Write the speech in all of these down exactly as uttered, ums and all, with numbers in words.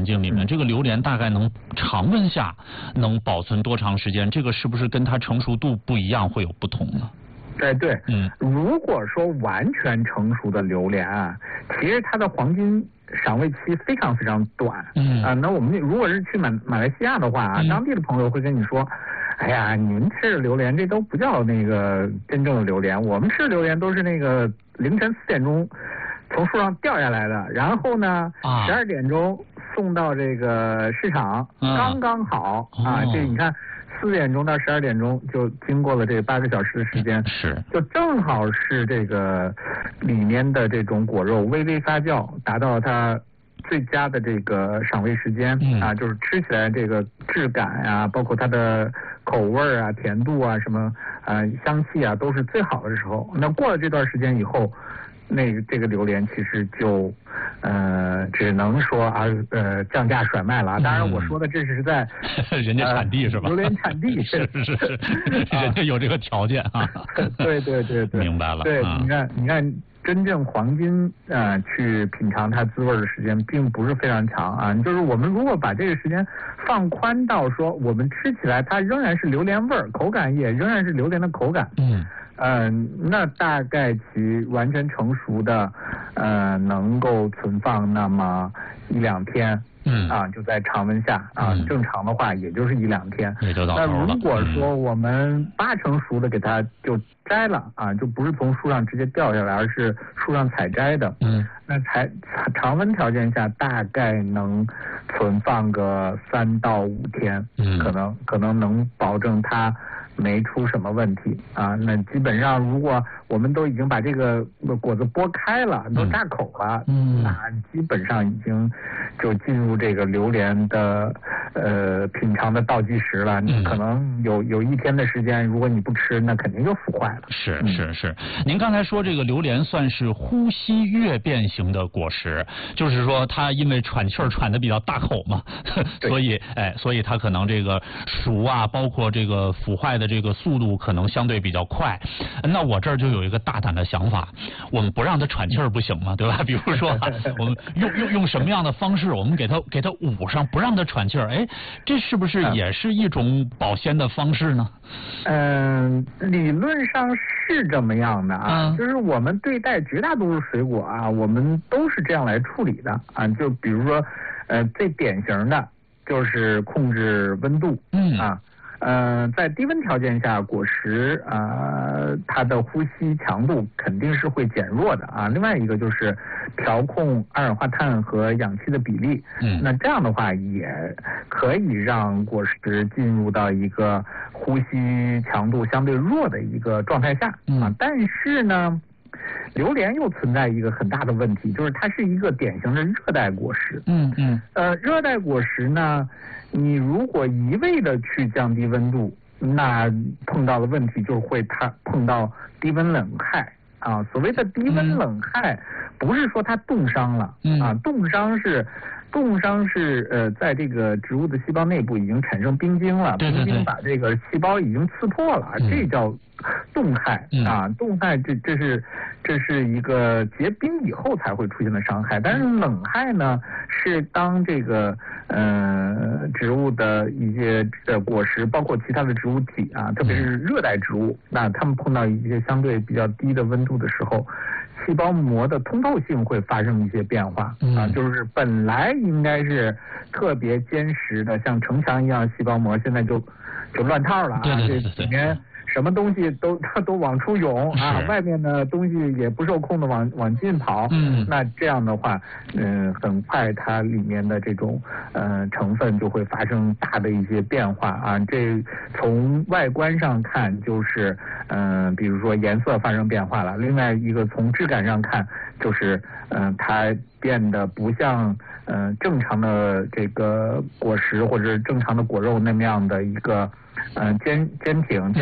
环境里面，嗯、这个榴莲大概能常温下能保存多长时间？这个是不是跟它成熟度不一样会有不同呢？ 对对， 嗯， 如果说完全成熟的榴莲啊，其实它的黄金赏味期非常非常短。 嗯啊，那我们如果是去马马来西亚的话啊， 嗯、 当地的朋友会跟你说，哎呀，你们吃的榴莲这都不叫那个真正的榴莲，我们吃的榴莲都是那个凌晨四点钟从树上掉下来的，然后呢，十二点钟送到这个市场， 啊、 刚刚好、 哦、 啊，这你看。四点钟到十二点钟就经过了这八个小时的时间， 是就正好是这个里面的这种果肉微微发酵，达到它最佳的这个赏味时间、 嗯、 啊，就是吃起来这个质感啊，包括它的口味啊、甜度啊、什么啊、呃、香气啊，都是最好的时候。那过了这段时间以后，那个这个榴莲其实就呃只能说啊呃降价甩卖了。当然我说的这是在、 嗯、人家产地、呃、是吧？ 榴莲产地是是是，人家有这个条件啊。 对对对对， 明白了。 对， 啊、 你看你看，真正黄金呃去品尝它滋味的时间并不是非常长啊。就是我们如果把这个时间放宽到说我们吃起来它仍然是榴莲味儿，口感也仍然是榴莲的口感。 嗯。 嗯、呃，那大概其完全成熟的，呃，能够存放那么一两天， 嗯啊，就在常温下啊， 嗯、 正常的话也就是一两天。 也就到头了。 那如果说我们八成熟的给它就摘了啊，就不是从树上直接掉下来，而是树上采摘的， 嗯， 那才常温条件下大概能存放个三到五天， 嗯， 可能可能能保证它没出什么问题啊。那基本上如果我们都已经把这个果子剥开了，都扎口了， 嗯， 那基本上已经就进入这个榴莲的呃品尝的倒计时了。你可能有有一天的时间，如果你不吃，那肯定就腐坏了。 是是是，您刚才说这个榴莲算是呼吸跃变型的果实，就是说它因为喘气儿喘得比较大口嘛，所以哎，所以它可能这个熟啊，包括这个腐坏的这个速度可能相对比较快。那我这儿就有一个大胆的想法，我们不让它喘气儿不行吗？对吧？比如说、啊、我们用用用什么样的方式，我们给它给它捂上，不让它喘气儿，哎，这是不是也是一种保鲜的方式呢？ 嗯、呃，理论上是这么样的啊、嗯，就是我们对待绝大多数水果啊，我们都是这样来处理的啊。就比如说，呃，最典型的就是控制温度， 嗯啊。呃，在低温条件下，果实啊、呃，它的呼吸强度肯定是会减弱的啊。另外一个就是调控二氧化碳和氧气的比例， 嗯，那这样的话也可以让果实进入到一个呼吸强度相对弱的一个状态下啊。 嗯、 但是呢，榴莲又存在一个很大的问题，就是它是一个典型的热带果实。 嗯嗯， 呃，热带果实呢，你如果一味的去降低温度，那碰到的问题就是会它碰到低温冷害啊。所谓的低温冷害，不是说它冻伤了、 嗯、 啊，冻伤是。冻伤是呃，在这个植物的细胞内部已经产生冰晶了， 对对对， 冰晶把这个细胞已经刺破了， 嗯、 这叫冻害、 嗯、 啊。冻害这这是这是一个结冰以后才会出现的伤害，但是冷害呢，是当这个呃植物的一些呃果实，包括其他的植物体啊，特别是热带植物，那它们碰到一些相对比较低的温度的时候。细胞膜的通透性会发生一些变化、 嗯、 啊，就是本来应该是特别坚实的，像城墙一样细胞膜，现在就就乱套了啊， 对对对对这里面什么东西都都往出涌啊，外面的东西也不受控的往往进跑， 嗯， 那这样的话，嗯、呃，很快它里面的这种呃成分就会发生大的一些变化啊。这从外观上看就是嗯、呃，比如说颜色发生变化了，另外一个从质感上看就是嗯、呃，它变得不像嗯、呃、正常的这个果实或者正常的果肉那么样的一个。嗯、呃，坚坚挺坚实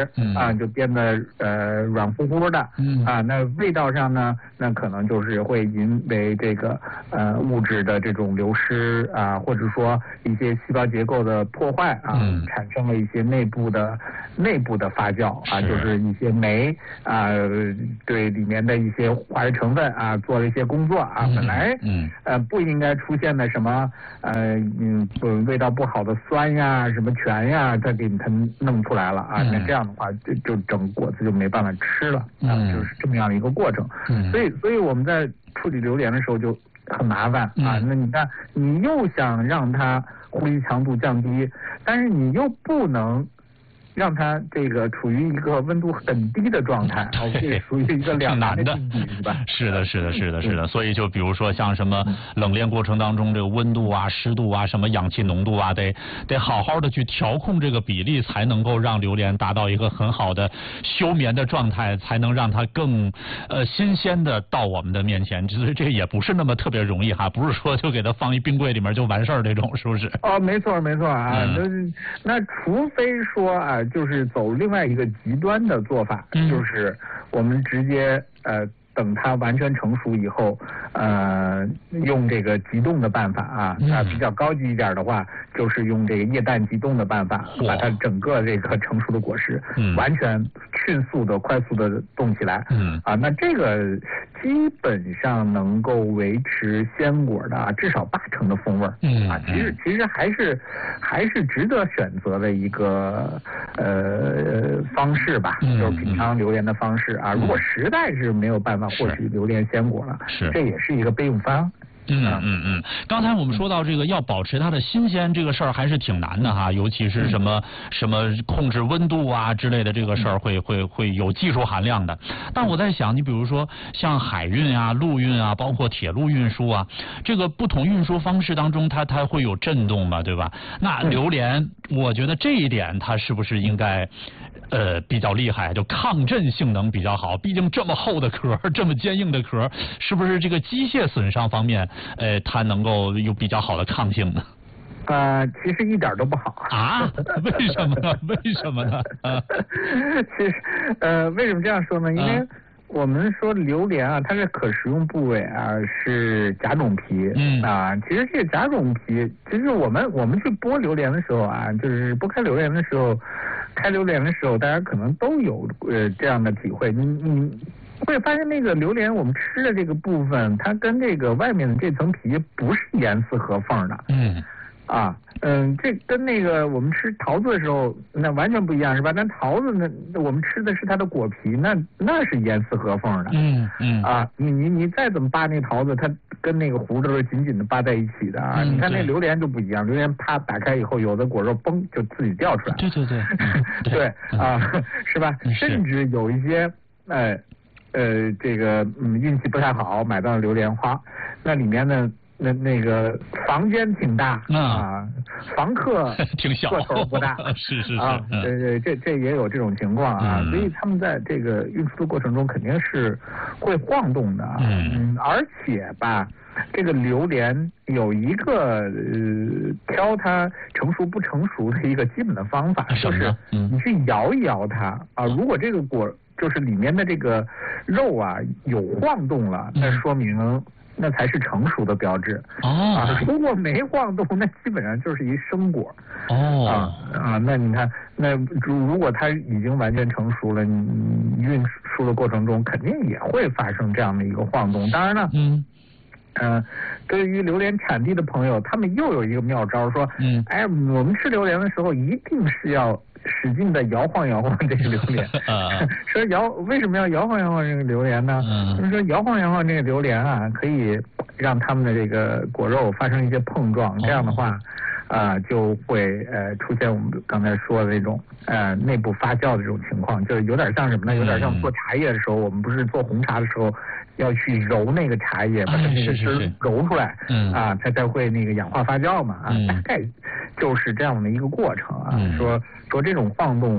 食， 嗯啊，就变得呃软乎乎的， 嗯啊，那味道上呢，那可能就是会因为这个呃物质的这种流失啊，或者说一些细胞结构的破坏啊， 嗯产生了一些内部的内部的发酵啊， 是就是一些酶啊，对里面的一些化学成分啊做了一些工作啊， 嗯本来嗯呃不应该出现的什么呃嗯不味道不好的酸呀什么醛呀，它给它弄出来了啊， 嗯那这样的话就就整果子就没办法吃了啊， 嗯就是这么样的一个过程。 嗯所以所以我们在处理榴莲的时候就很麻烦啊， 嗯那你看你又想让它呼吸强度降低，但是你又不能让它这个处于一个温度很低的状态，啊，这属于一个两难的境地，是吧？ 是的，是的，是的，是的。所以就比如说像什么冷链过程当中这个温度啊、湿度啊、什么氧气浓度啊，得得好好的去调控这个比例，才能够让榴莲达到一个很好的休眠的状态，才能让它更呃新鲜的到我们的面前。其实这也不是那么特别容易哈，不是说就给它放一冰柜里面就完事儿这种，是不是？ 哦，没错没错啊， 嗯、 那那除非说啊，就是走另外一个极端的做法， 嗯、 就是我们直接呃。等它完全成熟以后，呃，用这个急冻的办法啊，啊、呃，比较高级一点的话，就是用这个液氮急冻的办法，把它整个这个成熟的果实，嗯，完全迅速的、快速的冻起来，嗯，啊，那这个基本上能够维持鲜果的、啊、至少八成的风味，嗯，啊，其实其实还是还是值得选择的一个呃方式吧，嗯、就是品尝榴莲的方式啊。如果实在是没有办法获取榴莲鲜果了， 是， 这也是一个备用方案。 嗯嗯嗯，刚才我们说到这个要保持它的新鲜这个事儿还是挺难的哈，尤其是什么什么控制温度啊之类的这个事儿会会会有技术含量的。但我在想，你比如说像海运啊、陆运啊，包括铁路运输啊，这个不同运输方式当中，它它会有震动嘛，对吧？那榴莲，我觉得这一点它是不是应该呃比较厉害，就抗震性能比较好？毕竟这么厚的壳，这么坚硬的壳，是不是这个机械损伤方面？呃，它能够有比较好的抗性呢？ 呃，其实一点都不好啊？为什么呢？为什么呢？啊， 其实呃，为什么这样说呢？因为我们说榴莲啊，它的可食用部位啊是甲种皮，嗯啊，其实这个甲种皮，其实我们我们去剥榴莲的时候啊，就是剥开榴莲的时候，开榴莲的时候，大家可能都有呃这样的体会，你你。会发现那个榴莲，我们吃的这个部分，它跟这个外面的这层皮不是严丝合缝的。嗯，啊，嗯，这跟那个我们吃桃子的时候，那完全不一样，是吧？那桃子呢，我们吃的是它的果皮，那那是严丝合缝的。嗯嗯，啊，你你你再怎么扒那桃子，它跟那个核都是紧紧的扒在一起的啊。嗯、你看那榴莲就不一样，榴莲啪打开以后，有的果肉嘣就自己掉出来。 对对对，嗯、 对, 对啊，是吧？甚至有一些，哎。呃，这个嗯运气不太好，买到了榴莲花，那里面呢，那那个房间挺大、嗯、啊，房客挺小， 个头不大， 是是是啊，对对，这这也有这种情况啊， 嗯、 所以他们在这个运输的过程中肯定是会晃动的， 嗯, 嗯，而且吧。这个榴莲有一个呃挑它成熟不成熟的一个基本的方法，就是你去摇一摇它啊，如果这个果就是里面的这个肉啊有晃动了，那说明那才是成熟的标志。哦，啊，如果没晃动，那基本上就是一生果。 哦， 啊啊，那你看，那如果它已经完全成熟了，你运输的过程中肯定也会发生这样的一个晃动。当然了，嗯。嗯、呃，对于榴莲产地的朋友，他们又有一个妙招，说，嗯，哎，我们吃榴莲的时候一定是要使劲的摇晃摇晃这个榴莲。啊，说摇为什么要摇晃摇晃这个榴莲呢？嗯，就是说摇晃摇晃这个榴莲啊，可以让它们的这个果肉发生一些碰撞，这样的话。啊、呃，就会呃出现我们刚才说的这种呃内部发酵的这种情况，就有点像什么呢？有点像做茶叶的时候，我们不是做红茶的时候要去揉那个茶叶，把它那个汁揉出来，嗯啊，它才会那个氧化发酵嘛啊，大概就是这样的一个过程啊。说说这种晃动，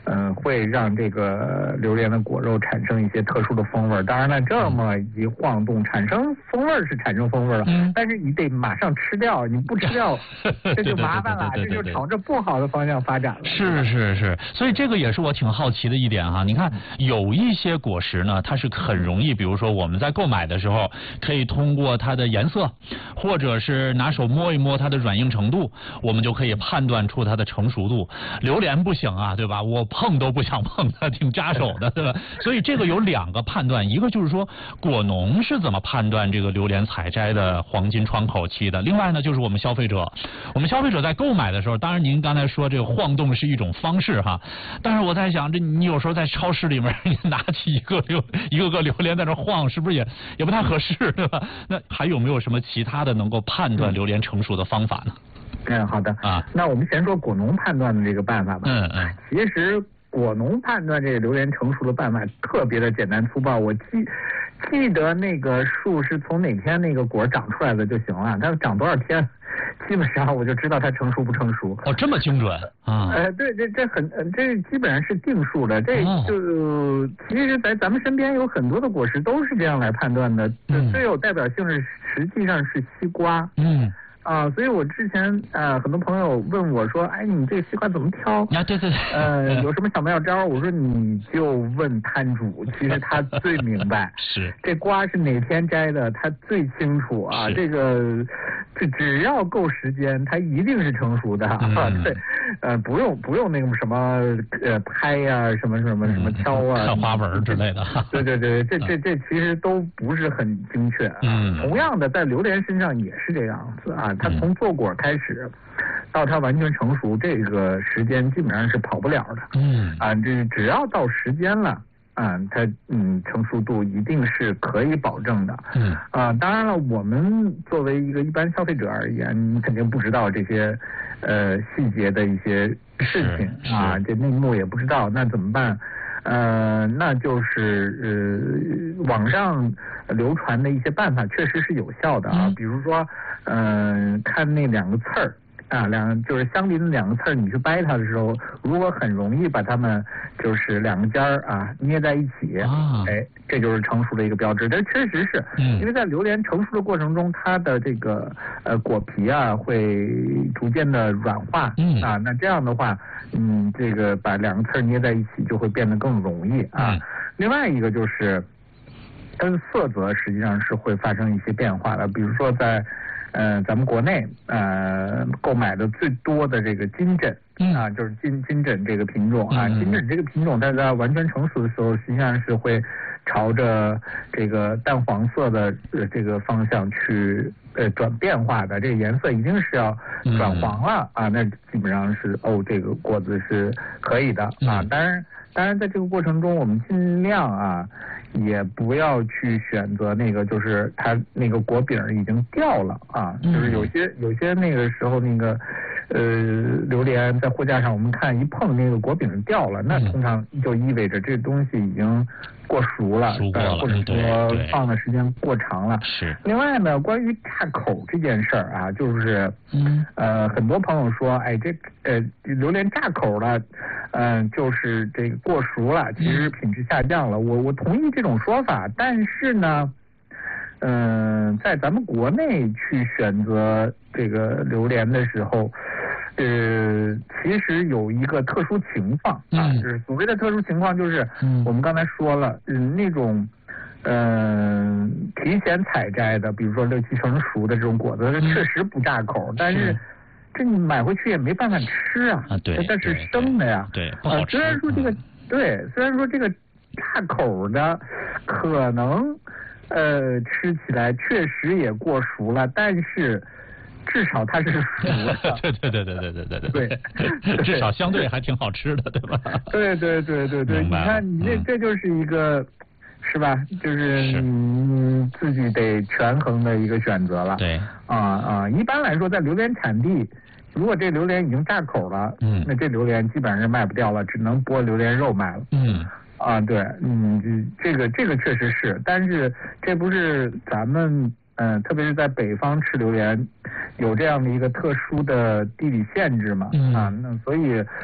嗯、呃，会让这个榴莲的果肉产生一些特殊的风味。当然了，这么一晃动，产生风味是产生风味了，嗯、但是你得马上吃掉，你不吃掉，这就麻烦了，这就朝着不好的方向发展了。 是是是，所以这个也是我挺好奇的一点哈。你看，有一些果实呢，它是很容易，比如说我们在购买的时候，可以通过它的颜色，或者是拿手摸一摸它的软硬程度，我们就可以判断出它的成熟度。榴莲不行啊，对吧？我碰都不想碰它，挺扎手的，对吧？所以这个有两个判断，一个就是说果农是怎么判断这个榴莲采摘的黄金窗口期的，另外呢就是我们消费者，我们消费者在购买的时候，当然您刚才说这个晃动是一种方式哈，但是我在想，这你有时候在超市里面你拿起一个榴一个个榴莲在那晃，是不是也也不太合适，对吧？那还有没有什么其他的能够判断榴莲成熟的方法呢？ 嗯，好的啊，那我们先说果农判断的这个办法吧。嗯嗯，其实果农判断这个榴莲成熟的办法特别的简单粗暴，我记记得那个树是从哪天那个果长出来的就行了，它长多少天，基本上我就知道它成熟不成熟。 哦，这么精准啊？ 呃，对，这这很这基本上是定数的，这就、哦、其实在咱们身边有很多的果实都是这样来判断的。嗯、最有代表性是实际上是西瓜。嗯。啊，所以我之前呃很多朋友问我说，哎，你这个西瓜怎么挑？ 啊，对对对， 呃，有什么小妙招？我说你就问摊主，其实他最明白。 是。 这瓜是哪天摘的，他最清楚啊。这个，这只要够时间，它一定是成熟的。嗯、啊。对，呃，不用不用那个什么呃拍呀、啊，什么什么什么挑啊， 看花纹之类的。 对对对，这这这其实都不是很精确。嗯。同样的，在榴莲身上也是这样子啊。它从做果开始，到它完全成熟，这个时间基本上是跑不了的。嗯啊，这只要到时间了啊，它嗯成熟度一定是可以保证的。嗯啊，当然了，我们作为一个一般消费者而言，你肯定不知道这些呃细节的一些事情啊，这内幕也不知道，那怎么办？呃，那就是呃，网上流传的一些办法确实是有效的啊，嗯、比如说，嗯、呃，看那两个刺儿啊，两就是相邻的两个刺儿，你去掰它的时候，如果很容易把它们就是两个尖儿啊捏在一起，啊、哎，这就是成熟的一个标志。这确实是，嗯、因为在榴莲成熟的过程中，它的这个呃果皮啊会逐渐的软化，嗯、啊，那这样的话，嗯，这个把两个刺儿捏在一起就会变得更容易啊。嗯、另外一个就是它的色泽实际上是会发生一些变化的，比如说在呃咱们国内呃购买的最多的这个金枕。嗯啊，就是金金枕这个品种啊，嗯、金枕这个品种它在完全成熟的时候，实际上是会朝着这个淡黄色的呃这个方向去呃转变化的，这个颜色一定是要转黄了、嗯、啊，那基本上是哦这个果子是可以的啊，当然当然在这个过程中我们尽量啊也不要去选择那个就是它那个果柄已经掉了啊，就是有些有些那个时候那个。呃，榴莲在货架上，我们看一碰那个果柄掉了，那通常就意味着这东西已经过熟了， 熟过了， 或者说放的时间过长了。 是。 另外呢，关于炸口这件事儿啊，就是，嗯，呃，很多朋友说，哎，这呃榴莲炸口了，嗯、呃，就是这个过熟了，其实品质下降了。嗯、我我同意这种说法，但是呢。嗯、呃，在咱们国内去选择这个榴莲的时候，呃，其实有一个特殊情况啊，嗯、就是所谓的特殊情况，就是我们刚才说了，嗯，那种嗯、呃、提前采摘的，比如说六七成熟的这种果子，它确实不炸口，嗯、但是这你买回去也没办法吃啊， 啊对， 但是生的呀， 对，不好吃。 呃、虽然说这个、嗯、对，虽然说这个炸口的可能。呃，吃起来确实也过熟了，但是至少它是熟的。 对对对对对对对对。对，至少相对还挺好吃的，对吧？ 对对对对对，你看你这、嗯、这就是一个，是吧？就是你自己得权衡的一个选择了。 对。 啊啊，一般来说，在榴莲产地，如果这榴莲已经炸口了，嗯，那这榴莲基本上是卖不掉了，只能剥榴莲肉卖了。嗯。啊，对，嗯，这个这个确实是，但是这不是咱们，嗯、呃，特别是在北方吃榴莲，有这样的一个特殊的地理限制嘛，嗯、啊，那所以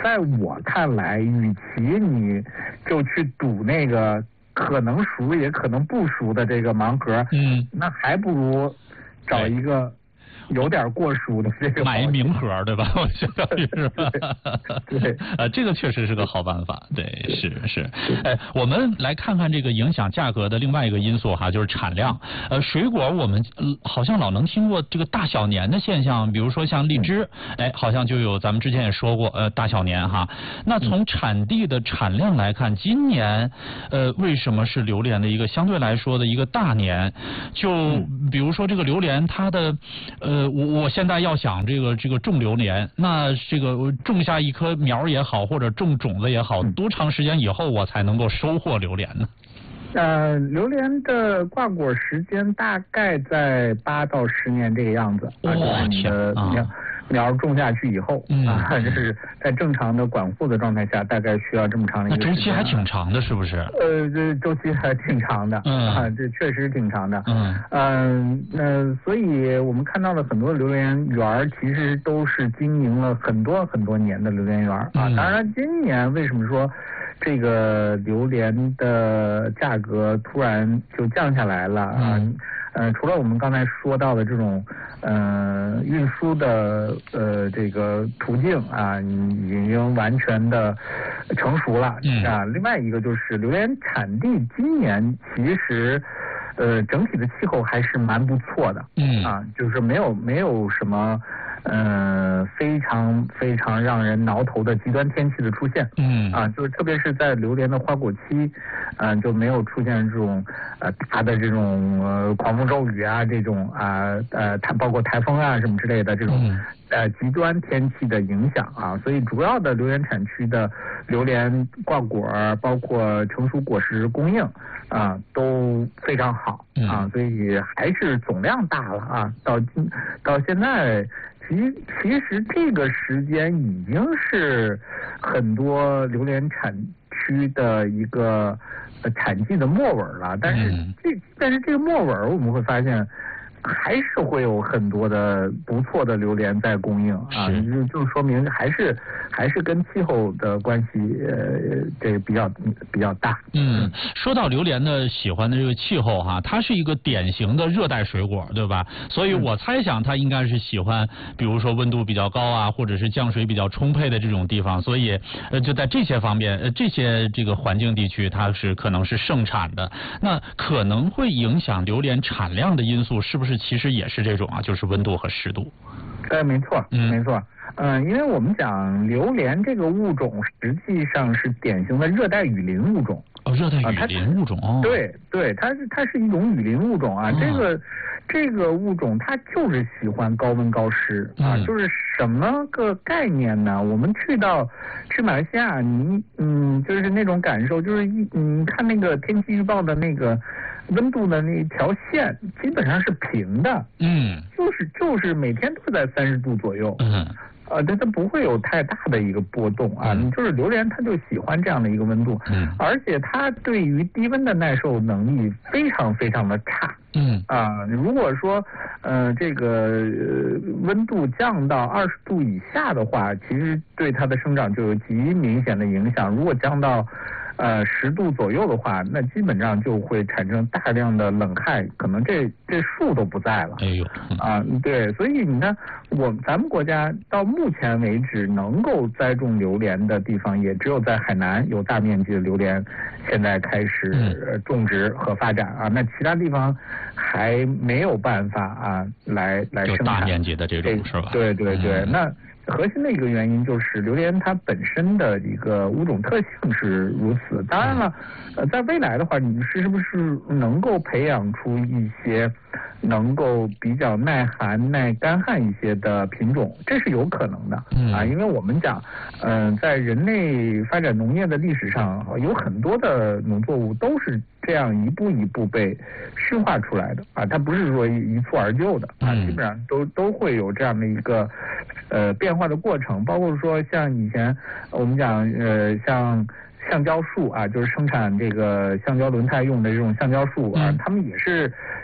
在我看来，与其你就去赌那个可能熟也可能不熟的这个盲盒， 嗯， 那还不如找一个有点过熟的这个买一名盒，对吧？我相当于是吧？ 对，对呃，这个确实是个好办法。对，是是。哎，我们来看看这个影响价格的另外一个因素哈，就是产量。呃，水果我们、呃、好像老能听过这个大小年的现象，比如说像荔枝，哎，好像就有咱们之前也说过，呃，大小年哈。那从产地的产量来看，今年呃为什么是榴莲的一个相对来说的一个大年？就比如说这个榴莲，它的呃。呃，我我现在要想这个这个种榴莲，那这个种下一棵苗也好，或者种种子也好，多长时间以后我才能够收获榴莲呢？ 呃，榴莲的挂果时间大概在八到十年这个样子。 哦，天啊！ 苗种下去以后、 嗯、 啊，就是在正常的管护的状态下，大概需要这么长的一个时间。 那周期还挺长的，是不是？ 呃，这周期还挺长的， 嗯啊，这确实挺长的。 嗯嗯，那、呃、所以我们看到了很多榴莲园，其实都是经营了很多很多年的榴莲园啊。 嗯、 当然，今年为什么说这个榴莲的价格突然就降下来了啊？ 嗯呃，除了我们刚才说到的这种呃运输的呃这个途径啊，已经完全的成熟了、 嗯、 啊，另外一个就是榴莲产地今年其实呃整体的气候还是蛮不错的， 嗯啊，就是没有没有什么呃非常非常让人挠头的极端天气的出现， 嗯啊，就是特别是在榴莲的花果期，嗯、呃，就没有出现这种呃大的这种呃狂风骤雨啊，这种啊呃它包括台风啊什么之类的这种、 嗯、 呃极端天气的影响啊，所以主要的榴莲产区的榴莲挂果包括成熟果实供应啊都非常好啊，所以还是总量大了啊，到到现在。其其实这个时间已经是很多榴莲产区的一个产季的末尾了，但是这但是这个末尾我们会发现还是会有很多的不错的榴莲在供应啊，就就说明还是还是跟气候的关系呃这个比较比较大。 嗯，说到榴莲的喜欢的这个气候哈，它是一个典型的热带水果，对吧？所以我猜想它应该是喜欢，比如说温度比较高啊，或者是降水比较充沛的这种地方，所以呃就在这些方面，呃这些这个环境地区它是可能是盛产的。那可能会影响榴莲产量的因素是不是？其实也是这种啊，就是温度和湿度。 呃，没错，嗯，没错，嗯、呃，因为我们讲榴莲这个物种实际上是典型的热带雨林物种。 哦，热带雨林物种哦。 对对，它是它是一种雨林物种啊，哦、这个这个物种它就是喜欢高温高湿啊，嗯、就是什么个概念呢？我们去到去马来西亚，你嗯，就是那种感受，就是一你看那个天气预报的那个。温度的那条线基本上是平的， 嗯， 就是就是每天都在三十度左右， 嗯， 呃，但它不会有太大的一个波动啊。你、嗯、就是榴莲，它就喜欢这样的一个温度， 嗯， 而且它对于低温的耐受能力非常非常的差， 嗯啊，如果说呃这个、呃、温度降到二十度以下的话，其实对它的生长就有极明显的影响。如果降到呃，十度左右的话，那基本上就会产生大量的冷害，可能这这树都不在了。 哎呦， 嗯、啊，对，所以你看，我咱们国家到目前为止能够栽种榴莲的地方，也只有在海南有大面积的榴莲现在开始种植和发展啊，那其他地方还没有办法啊来来生产大面积的这种是吧？ 对对对，嗯、那。核心的一个原因就是榴莲它本身的一个物种特性是如此。当然了，呃，在未来的话，你是不是能够培养出一些能够比较耐寒、耐干旱一些的品种，这是有可能的啊。因为我们讲，嗯、呃，在人类发展农业的历史上，有很多的农作物都是这样一步一步被驯化出来的啊，它不是说一蹴而就的啊，基本上都都会有这样的一个呃变化的过程，包括说像以前我们讲呃像橡胶树啊，就是生产这个橡胶轮胎用的这种橡胶树啊，它们也是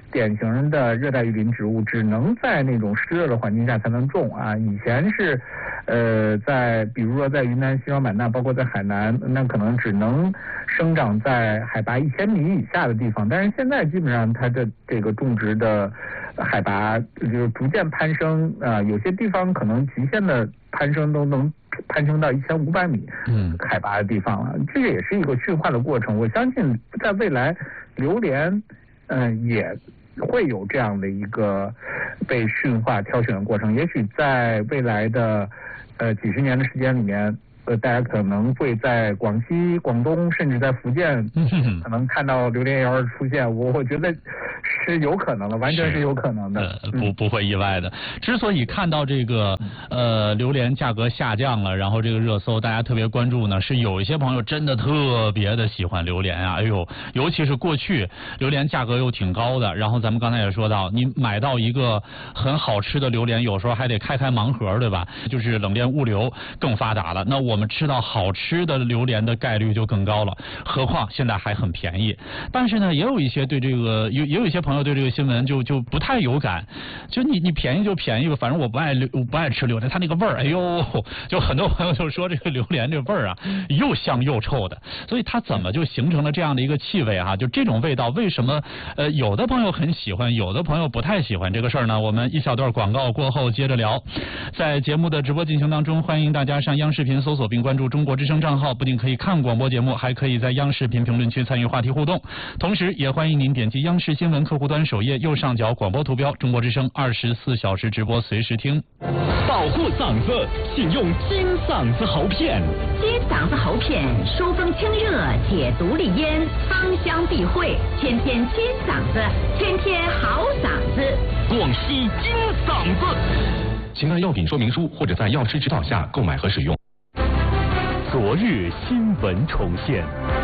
典型的热带雨林植物，只能在那种湿热的环境下才能种啊。以前是，呃，在比如说在云南西双版纳，包括在海南，那可能只能生长在海拔一千米以下的地方。但是现在基本上它的这个种植的海拔就逐渐攀升啊，有些地方可能极限的攀升都能攀升到一千五百米海拔的地方了。这个也是一个驯化的过程。我相信在未来，榴莲嗯、呃、也会有这样的一个被驯化挑选的过程。也许在未来的呃几十年的时间里面，呃大家可能会在广西、广东，甚至在福建，可能看到榴莲园出现。我我觉得是有可能的，完全是有可能的， 呃、不不会意外的。之所以看到这个呃榴莲价格下降了，然后这个热搜大家特别关注呢，是有一些朋友真的特别的喜欢榴莲啊，哎呦，尤其是过去榴莲价格又挺高的，然后咱们刚才也说到，你买到一个很好吃的榴莲，有时候还得开开盲盒，对吧？就是冷链物流更发达了，那我们吃到好吃的榴莲的概率就更高了，何况现在还很便宜。但是呢，也有一些对这个有也有一些朋友对这个新闻就就不太有感，就你你便宜就便宜吧，反正我不爱我不爱吃榴莲，它那个味儿，哎呦，就很多朋友就说这个榴莲这味儿啊，又香又臭的，所以它怎么就形成了这样的一个气味哈、啊？就这种味道，为什么呃有的朋友很喜欢，有的朋友不太喜欢这个事儿呢？我们一小段广告过后接着聊。在节目的直播进行当中，欢迎大家上央视频搜索并关注中国之声账号，不仅可以看广播节目，还可以在央视频评论区参与话题互动。同时，也欢迎您点击央视新闻客户端首页右上角广播图标，中国之声二十四小时直播，随时听。 保护嗓子，请用金嗓子喉片。 金嗓子喉片，疏风清热，解毒利咽，芳香避秽，天天金嗓子，天天好嗓子。 广西金嗓子。请按药品说明书或者在药师指导下购买和使用。昨日新闻重现。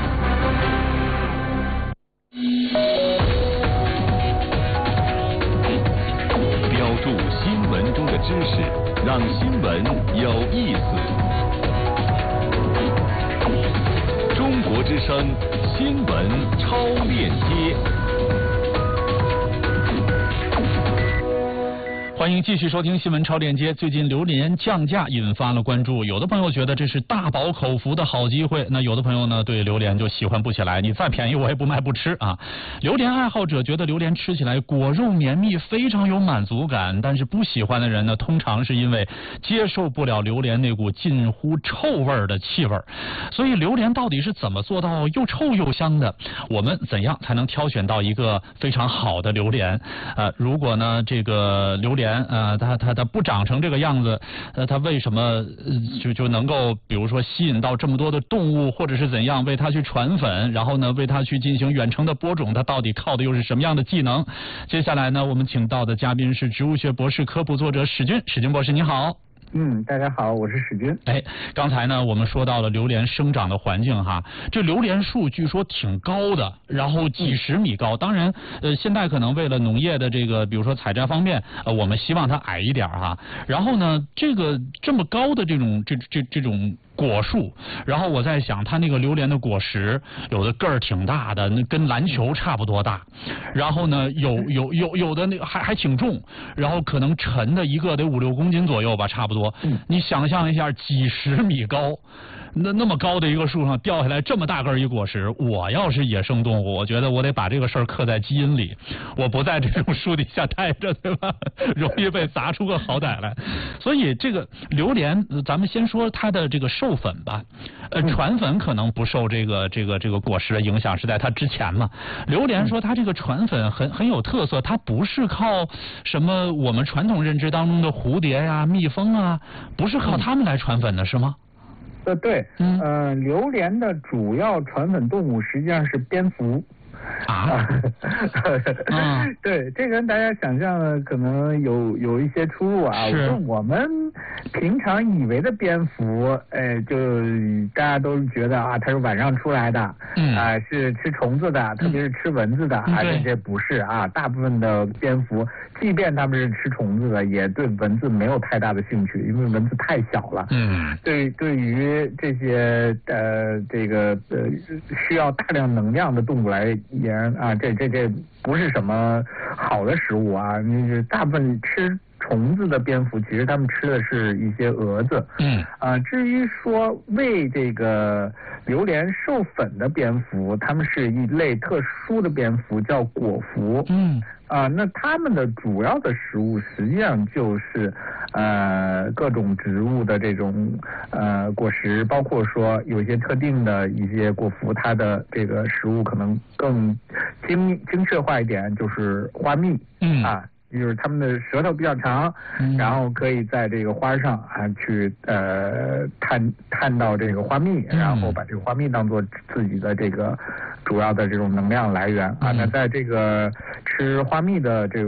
标注新闻中的知识，让新闻有意思。中国之声新闻超链接。 欢迎继续收听新闻超链接。最近榴莲降价引发了关注，有的朋友觉得这是大饱口福的好机会，那有的朋友呢对榴莲就喜欢不起来，你再便宜我也不卖不吃啊。榴莲爱好者觉得榴莲吃起来果肉绵密，非常有满足感，但是不喜欢的人呢，通常是因为接受不了榴莲那股近乎臭味的气味。所以榴莲到底是怎么做到又臭又香的？我们怎样才能挑选到一个非常好的榴莲？呃，如果呢这个榴莲呃，它它它不长成这个样子，呃，它为什么、呃、就就能够，比如说吸引到这么多的动物，或者是怎样为它去传粉，然后呢为它去进行远程的播种，它到底靠的又是什么样的技能？接下来呢，我们请到的嘉宾是植物学博士、科普作者史军，史军博士你好。 嗯，大家好，我是史军。 哎，刚才呢，我们说到了榴莲生长的环境哈，这榴莲树据说挺高的，然后几十米高。当然，呃，现在可能为了农业的这个，比如说采摘方面，呃，我们希望它矮一点哈。然后呢，这个这么高的这种这这这种果树，然后我在想，它那个榴莲的果实有的个儿挺大的，那跟篮球差不多大。然后呢，有有有有的那个还还挺重，然后可能沉的一个得五六公斤左右吧，差不多。你想象一下，几十米高，那那么高的一个树上掉下来这么大个一果实，我要是野生动物，我觉得我得把这个事儿刻在基因里，我不在这种树底下待着，对吧？容易被砸出个好歹来。所以这个榴莲，咱们先说它的这个授粉吧。呃，传粉可能不受这个这个这个果实的影响，是在它之前嘛。榴莲说它这个传粉很很有特色，它不是靠什么我们传统认知当中的蝴蝶呀、啊、蜜蜂啊，不是靠它们来传粉的，是吗？ 呃，对，嗯、呃，榴莲的主要传粉动物实际上是蝙蝠。 啊， 嗯、对，这跟大家想象的可能有有一些出入啊。 是我们平常以为的蝙蝠，哎，就大家都觉得啊，它是晚上出来的，嗯啊、呃，是吃虫子的，特别是吃蚊子的、嗯、啊，这些不是啊。大部分的蝙蝠，即便它们是吃虫子的，也对蚊子没有太大的兴趣，因为蚊子太小了。嗯，对，对于这些呃这个呃需要大量能量的动物来。也莲啊，这这这不是什么好的食物啊，那是大部分吃虫子的蝙蝠，其实他们吃的是一些蛾子。 嗯啊，至于说喂这个榴莲授粉的蝙蝠，它们是一类特殊的蝙蝠，叫果蝠。 嗯啊，那它们的主要的食物实际上就是呃各种植物的这种呃果实，包括说有一些特定的一些果蝠，它的这个食物可能更精精确化一点，就是花蜜。 嗯啊。就是它们的舌头比较长， 嗯、 然后可以在这个花上啊去呃探探到这个花蜜， 嗯、 然后把这个花蜜当做自己的这个主要的这种能量来源啊。 嗯、 那在这个吃花蜜的这个